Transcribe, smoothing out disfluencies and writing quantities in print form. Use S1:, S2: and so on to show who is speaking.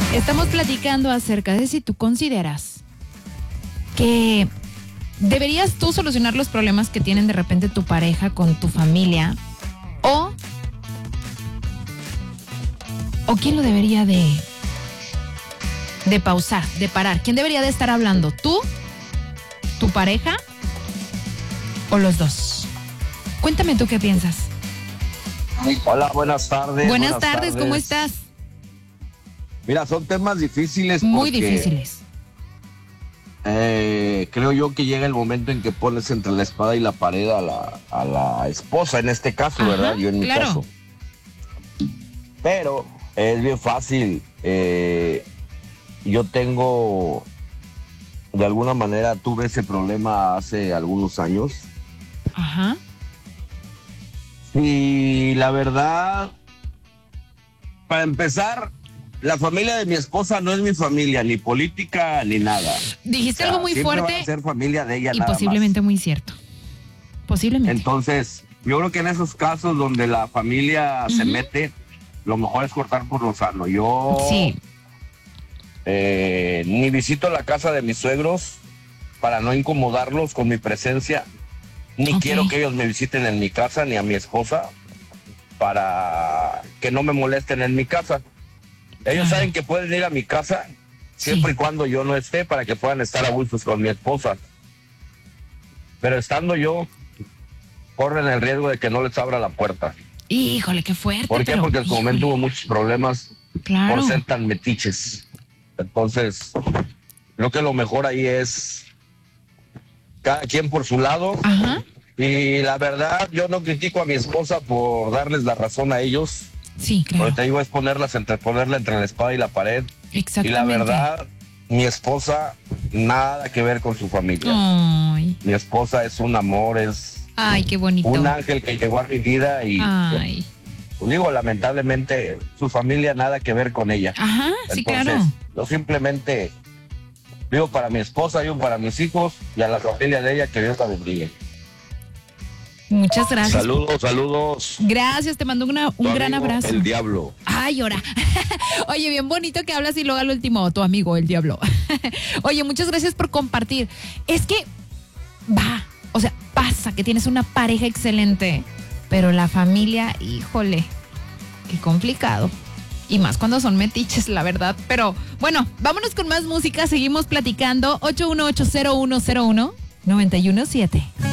S1: Estamos platicando acerca de si tú consideras que deberías tú solucionar los problemas que tienen de repente tu pareja con tu familia o quién lo debería de pausar, de parar. ¿Quién debería de estar hablando? ¿Tú? ¿Tu pareja? ¿O los dos? Cuéntame tú qué piensas.
S2: Hola, buenas tardes.
S1: Buenas tardes, ¿cómo estás?
S2: Mira, son temas difíciles.
S1: Muy difíciles.
S2: Creo yo que llega el momento en que pones entre la espada y la pared a la esposa, en este caso,
S1: Ajá,
S2: ¿verdad? Yo en mi
S1: claro.
S2: caso. Pero es bien fácil. Yo tengo, de alguna manera, tuve ese problema hace algunos años.
S1: Ajá.
S2: Y la verdad, para empezar, la familia de mi esposa no es mi familia, ni política, ni nada.
S1: Dijiste algo muy
S2: siempre
S1: fuerte
S2: van a ser familia de ella
S1: y
S2: nada
S1: posiblemente
S2: más.
S1: muy cierto. Posiblemente.
S2: Entonces, yo creo que en esos casos donde la familia se mete, lo mejor es cortar por lo sano. Yo
S1: Sí.
S2: ni visito la casa de mis suegros para no incomodarlos con mi presencia, ni
S1: Ok.
S2: quiero que ellos me visiten en mi casa, ni a mi esposa, para que no me molesten en mi casa. Ellos
S1: Claro.
S2: saben que pueden ir a mi casa siempre y cuando yo no esté, para que puedan estar a gusto con mi esposa. Pero estando yo, corren el riesgo de que no les abra la puerta.
S1: Híjole, qué fuerte.
S2: ¿Por qué?
S1: pero,
S2: Porque en su momento
S1: híjole.
S2: hubo muchos problemas
S1: Claro.
S2: por ser tan metiches. Entonces, creo que lo mejor ahí es cada quien por su lado.
S1: Ajá.
S2: Y la verdad, yo no critico a mi esposa por darles la razón a ellos.
S1: Sí, claro.
S2: Lo que te digo es ponerla entre la espada y la pared.
S1: Exactamente.
S2: Y la verdad, mi esposa, nada que ver con su familia.
S1: Ay.
S2: Mi esposa es un amor, es
S1: Ay, qué bonito.
S2: un ángel que llegó a mi vida y,
S1: Ay.
S2: pues digo, lamentablemente, su familia nada que ver con ella.
S1: Ajá, sí,
S2: Entonces,
S1: claro.
S2: yo simplemente vivo para mi esposa, vivo para mis hijos y a la familia de ella, que Dios la bendiga.
S1: Muchas gracias.
S2: Saludos.
S1: Gracias, te mando un
S2: Tu
S1: gran
S2: amigo,
S1: abrazo.
S2: El Diablo.
S1: Ay, ahora. Oye, bien bonito que hablas y luego al último, tu amigo, el diablo. Oye, muchas gracias por compartir. Es que pasa que tienes una pareja excelente, pero la familia, híjole, qué complicado. Y más cuando son metiches, la verdad. Pero bueno, vámonos con más música, seguimos platicando. 8180101 917.